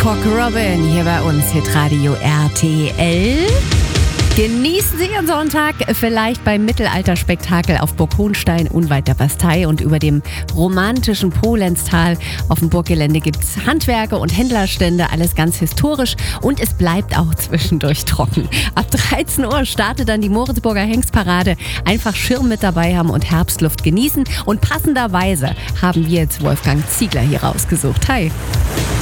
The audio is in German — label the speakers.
Speaker 1: Cock Robin hier bei uns, Hitradio RTL. Genießen Sie Ihren Sonntag vielleicht beim Mittelalterspektakel auf Burg Hohenstein unweit der Bastei, und über dem romantischen Polenztal auf dem Burggelände gibt es Handwerke und Händlerstände, alles ganz historisch, und es bleibt auch zwischendurch trocken. Ab 13 Uhr startet dann die Moritzburger Hengstparade. Einfach Schirm mit dabei haben und Herbstluft genießen, und passenderweise haben wir jetzt Wolfgang Ziegler hier rausgesucht. Hi!